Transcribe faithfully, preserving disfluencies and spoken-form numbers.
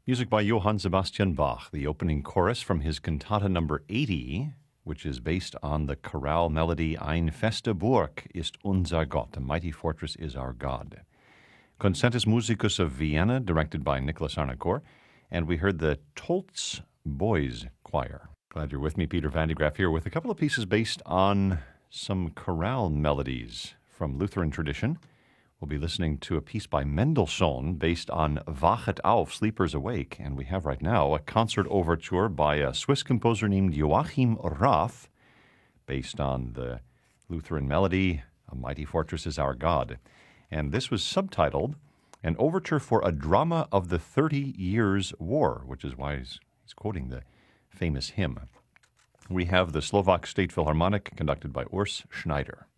Music by Johann Sebastian Bach, the opening chorus from his cantata number eighty, which is based on the chorale melody Ein feste Burg ist unser Gott, a mighty fortress is our God. Concertus Musicus of Vienna, directed by Nicholas Arnoncourt, and we heard the Tolz Boys Choir. Glad you're with me, Peter Van de Graaff here, with a couple of pieces based on some chorale melodies from Lutheran tradition. We'll be listening to a piece by Mendelssohn based on Wachet auf, Sleepers Awake, and we have right now a concert overture by a Swiss composer named Joachim Raff based on the Lutheran melody, A Mighty Fortress is Our God. And this was subtitled An Overture for a Drama of the Thirty Years' War, which is why he's, he's quoting the famous hymn. We have the Slovak State Philharmonic conducted by Urs Schneider.